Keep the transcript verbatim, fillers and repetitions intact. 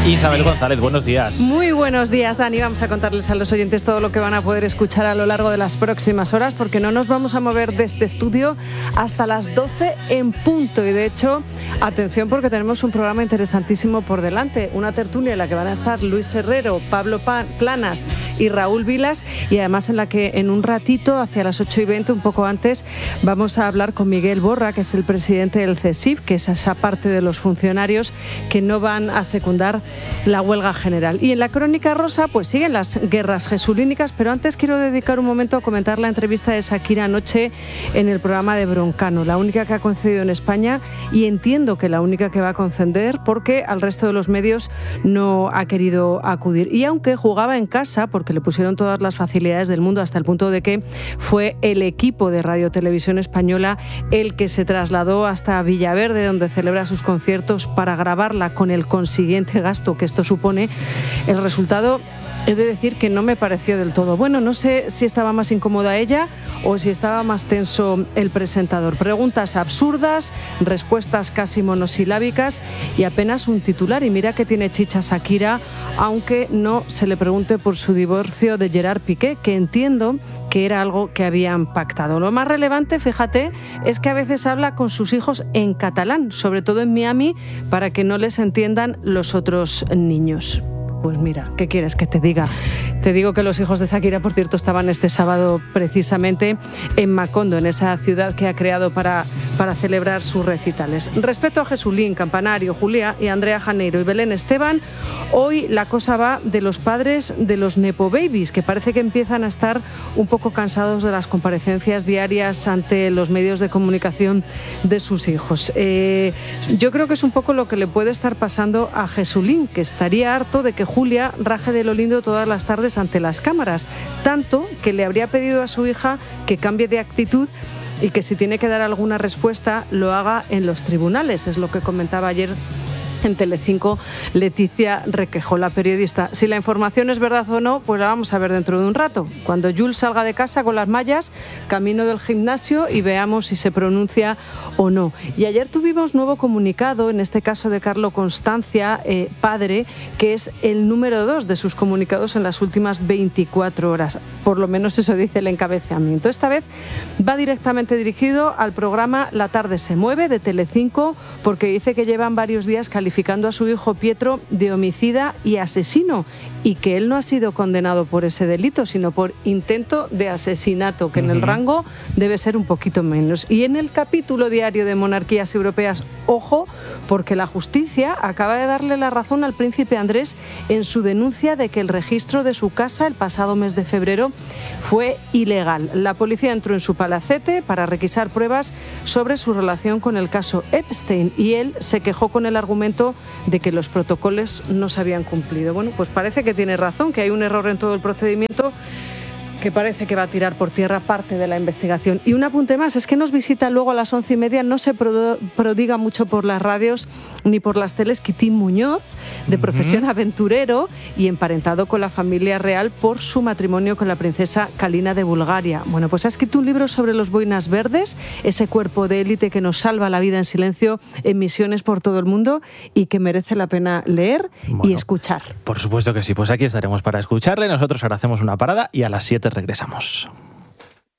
Isabel González, buenos días. Muy buenos días, Dani. Vamos a contarles a los oyentes todo lo que van a poder escuchar a lo largo de las próximas horas, porque no nos vamos a mover de este estudio hasta las doce en punto. Y de hecho, atención, porque tenemos un programa interesantísimo por delante. Una tertulia en la que van a estar Luis Herrero, Pablo Planas y Raúl Vilas, y además en la que en un ratito, hacia las ocho y veinte, un poco antes, vamos a hablar con Miguel Borra, que es el presidente del CESIF, que es esa parte de los funcionarios que no van a secundar la huelga general. Y en la crónica rosa pues siguen las guerras jesulínicas, pero antes quiero dedicar un momento a comentar la entrevista de Shakira anoche en el programa de Broncano, la única que ha concedido en España, y entiendo que la única que va a conceder, porque al resto de los medios no ha querido acudir. Y aunque jugaba en casa, porque le pusieron todas las facilidades del mundo, hasta el punto de que fue el equipo de Radio Televisión Española el que se trasladó hasta Villaverde, donde celebra sus conciertos, para grabarla, con el consiguiente gasto que esto supone, el resultado, he de decir que no me pareció del todo bueno. No sé si estaba más incómoda ella o si estaba más tenso el presentador. Preguntas absurdas, respuestas casi monosilábicas y apenas un titular. Y mira que tiene chicha Shakira, aunque no se le pregunte por su divorcio de Gerard Piqué, que entiendo que era algo que habían pactado. Lo más relevante, fíjate, es que a veces habla con sus hijos en catalán, sobre todo en Miami, para que no les entiendan los otros niños. Pues mira, ¿qué quieres que te diga? Te digo que los hijos de Shakira, por cierto, estaban este sábado precisamente en Macondo, en esa ciudad que ha creado para, para celebrar sus recitales. Respecto a Jesulín, Campanario, Julia y Andrea Janeiro y Belén Esteban, hoy la cosa va de los padres de los Nepo Babies, que parece que empiezan a estar un poco cansados de las comparecencias diarias ante los medios de comunicación de sus hijos. Eh, yo creo que es un poco lo que le puede estar pasando a Jesulín, que estaría harto de que Julia raje de lo lindo todas las tardes ante las cámaras, tanto que le habría pedido a su hija que cambie de actitud y que si tiene que dar alguna respuesta lo haga en los tribunales. Es lo que comentaba ayer en Telecinco Leticia Requejo, la periodista. Si la información es verdad o no, pues la vamos a ver dentro de un rato, cuando Jules salga de casa con las mallas, camino del gimnasio, y veamos si se pronuncia o no. Y ayer tuvimos nuevo comunicado, en este caso de Carlo Constancia, eh, padre, que es el número dos de sus comunicados en las últimas veinticuatro horas. Por lo menos eso dice el encabezamiento. Esta vez va directamente dirigido al programa La tarde se mueve de Telecinco, porque dice que llevan varios días calificando a su hijo Pietro de homicida y asesino, y que él no ha sido condenado por ese delito, sino por intento de asesinato, que en el rango debe ser un poquito menos. Y en el capítulo diario de Monarquías Europeas, ojo, porque la justicia acaba de darle la razón al príncipe Andrés en su denuncia de que el registro de su casa el pasado mes de febrero fue ilegal. La policía entró en su palacete para requisar pruebas sobre su relación con el caso Epstein, y él se quejó con el argumento de que los protocolos no se habían cumplido. Bueno, pues parece que tiene razón, que hay un error en todo el procedimiento que parece que va a tirar por tierra parte de la investigación. Y un apunte más, es que nos visita luego a las once y media, no se prodiga mucho por las radios ni por las teles, Quitín Muñoz, de profesión uh-huh. aventurero y emparentado con la familia real por su matrimonio con la princesa Kalina de Bulgaria. Bueno, pues ha escrito un libro sobre los boinas verdes, ese cuerpo de élite que nos salva la vida en silencio en misiones por todo el mundo y que merece la pena leer bueno, y escuchar. Por supuesto que sí, pues aquí estaremos para escucharle. Nosotros ahora hacemos una parada y a las siete regresamos.